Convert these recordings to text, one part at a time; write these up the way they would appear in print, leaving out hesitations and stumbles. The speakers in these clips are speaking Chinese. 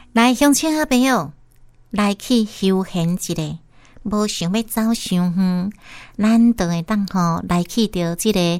来，乡亲好朋友，来去休闲一下，无想要走伤远，咱就会当来去着即个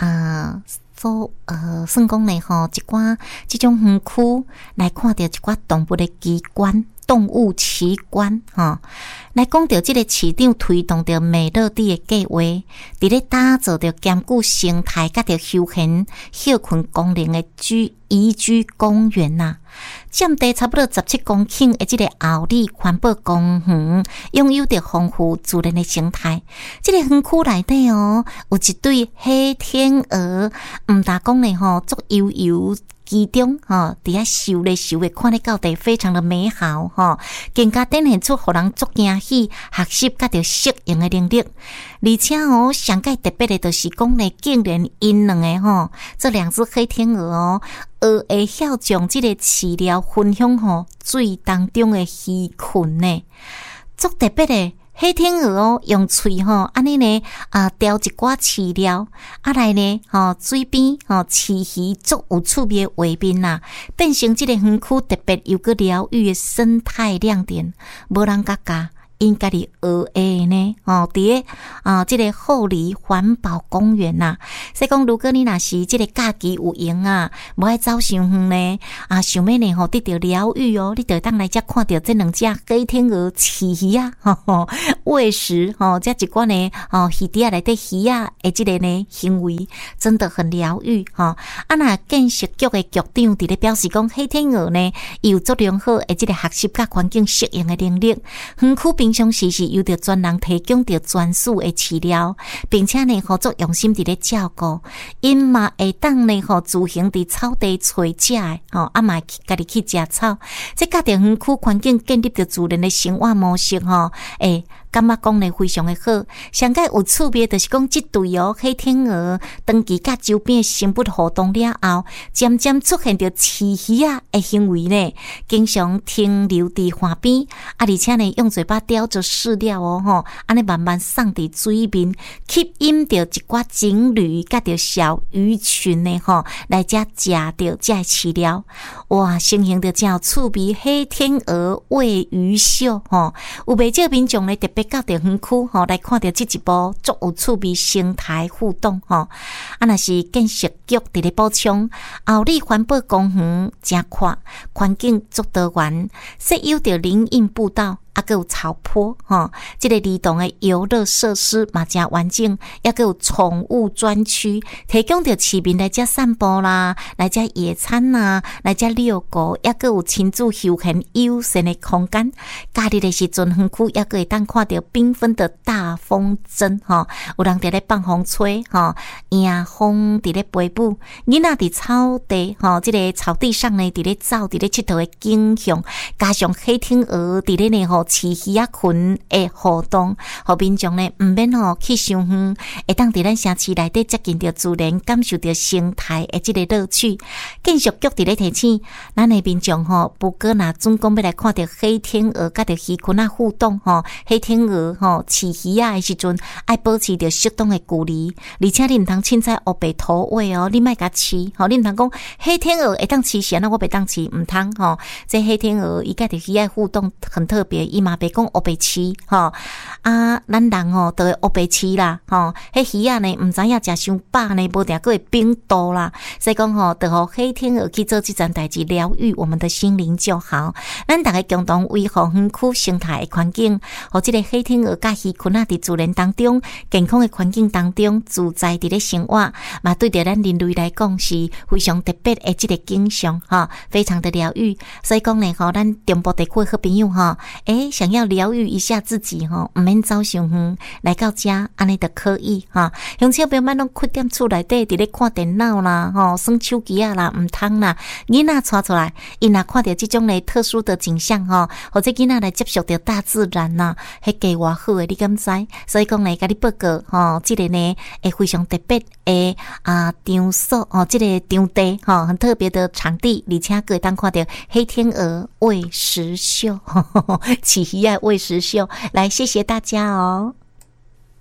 算讲咧一寡即种园区来看到一寡动物的奇观。动物奇观来讲到这个市长推动着美乐地的计划，伫咧打造着兼顾生态甲着休闲休困功能的宜居公园呐，占地差不多17公顷的这个后里环保公园，拥有着丰富自然的生态。这个园区内底有一对黑天鹅，毋但讲咧足悠悠。其中伫遐游咧，看咧到底非常的美好更加展现出互人足惊喜、学习甲着适应的能力。而且上界特别的就是讲咧，竟然因两个这两只黑天鹅学会晓将这个饲料分享水当中的鱼群呢，足特别的。黑天鹅用喙安尼呢叼一寡饲料，来呢水边饲鱼足有趣味的画面啦，变成这个园区特别有个疗愈的生态亮点，无人甲教。因家己学的呢伫咧这个后里环保公园呐，所以讲如果你若是这个假期有闲无爱走伤远呢想要呢得到疗愈你就当来遮看到这两只黑天鹅饲鱼喂食这一寡呢鱼底内底鱼的这个呢行为真的很疗愈若建设局的局长伫咧表示讲，黑天鹅呢有足良好的这个学习甲环境适应的能力，园区平常时是由着专人提供着专属的饲料，并且呢合作用心伫咧照顾，因嘛会当呢自行伫草地找食的嘛家己去食草，这甲着园区环境建立着自然的生活模式感觉讲咧非常的好。上界有趣味就是讲，这对黑天鹅长期甲周边的生物互动了后，渐渐出现着饲鱼的行为呢，经常停留伫岸边而且呢用嘴巴叼着饲料安尼慢慢送伫水面，吸引着一寡鲸鱼甲着小鱼群呢来遮食着这饲料，哇，形成着真有趣味黑天鹅喂鱼秀有袂少民众呢特别到着园区来看到这一部足有趣味生态互动若是建设局伫咧补充后里环保公园真宽，环境足多元，设有着林荫步道还有草坡这个儿童的游乐设施嘛真完整，还有宠物专区，提供着市民来遮散步啦，来遮野餐啦，来遮遛狗，还有亲子休闲友善的空间。假日的时阵，园区还会当看到缤纷的大风筝有人伫咧放风吹迎风伫咧飞舞，囡仔伫草地这个草地上呢伫咧走伫咧佚佗的景象，加上黑天鹅伫咧呢饲鱼群的互动，互民众呢毋免去伤远，会当伫咱城市内底接近着自然，感受着生态的这个乐趣。建设局伫咧提醒咱的民众不过若总讲要来看到黑天鹅甲着鱼群互动黑天鹅饲鱼的时阵爱保持着适当的距离，而且你毋通凊彩黑白土喂你莫甲饲你毋通讲黑天鹅会当饲啥我袂当饲，毋通这黑天鹅伊甲着鱼的互动很特别，伊嘛袂讲黑白饲咱人都会黑白饲啦迄鱼呢毋知影食伤饱呢，无定佫会冰冻啦，所以讲就互黑天鹅去做这件代志，疗愈我们的心灵就好。咱大家共同维护园区生态的环境，互这个黑天鹅甲鱼群伫自然当中健康的环境当中自在伫咧生活，嘛对着咱人类来讲是非常特别的这个景象非常的疗愈。所以讲呢咱中部地区的好朋友想要疗愈一下自己毋免走伤远，来到遮安尼就可以乡亲朋友们拢缺点厝内底伫咧看电脑啦耍手机啦毋通啦，囡仔带出来因若看到这种特殊的景象或者囡仔来接触到大自然啦，迄个偌好诶，你敢知？所以讲甲你报告这个呢非常特别诶场所这个场地很特别的场地，而且可以当看到黑天鹅喂食秀饲鱼喂食秀，来谢谢大家